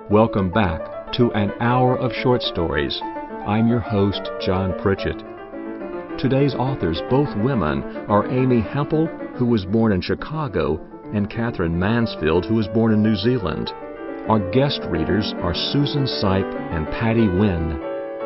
Welcome back to An Hour of Short Stories. I'm your host, John Pritchett. Today's authors, both women, are Amy Hempel, who was born in Chicago, and Catherine Mansfield, who was born in New Zealand. Our guest readers are Susan Sipe and Patty Wynn.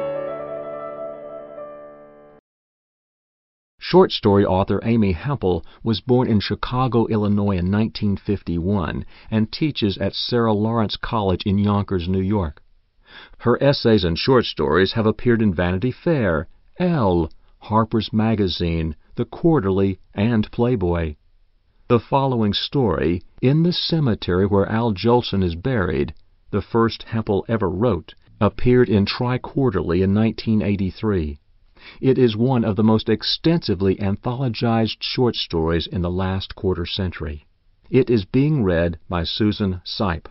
Short story author Amy Hempel was born in Chicago, Illinois in 1951 and teaches at Sarah Lawrence College in Yonkers, New York. Her essays and short stories have appeared in Vanity Fair, Elle, Harper's Magazine, The Quarterly, and Playboy. The following story, In the Cemetery Where Al Jolson is Buried, the first Hempel ever wrote, appeared in Tri-Quarterly in 1983. It is one of the most extensively anthologized short stories in the last quarter century. It is being read by Susan Sipe.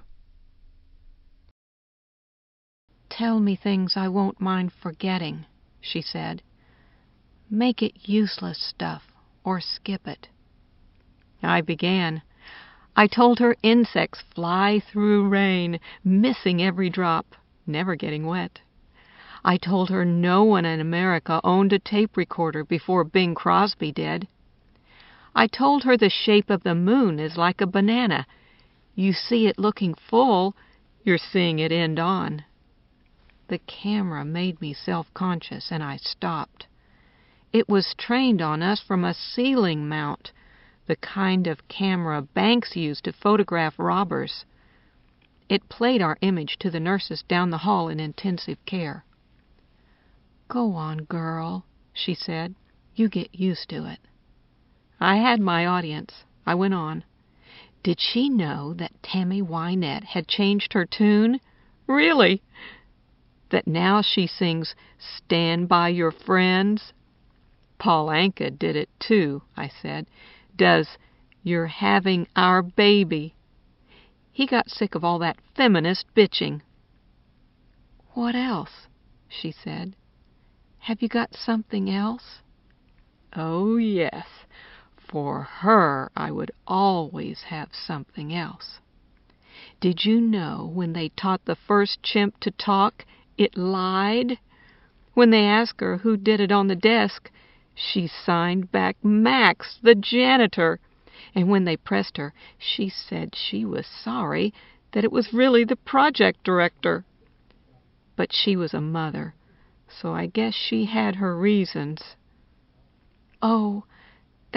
"Tell me things I won't mind forgetting," she said. "Make it useless stuff, or skip it." I began. I told her insects fly through rain, missing every drop, never getting wet. I told her no one in America owned a tape recorder before Bing Crosby did. I told her the shape of the moon is like a banana. You see it looking full, you're seeing it end on. The camera made me self-conscious, and I stopped. It was trained on us from a ceiling mount, the kind of camera banks use to photograph robbers. It played our image to the nurses down the hall in intensive care. "Go on, girl," she said. "You get used to it." I had my audience. I went on. Did she know that Tammy Wynette had changed her tune? Really? That now she sings "Stand by Your Friends"? Paul Anka did it too, I said. Does "You're Having Our Baby." He got sick of all that feminist bitching. "What else?" she said. "Have you got something else?" Oh, yes. For her, I would always have something else. Did you know when they taught the first chimp to talk, it lied? When they asked her who did it on the desk, she signed back Max, the janitor. And when they pressed her, she said she was sorry, that it was really the project director. But she was a mother, so I guess she had her reasons. "Oh,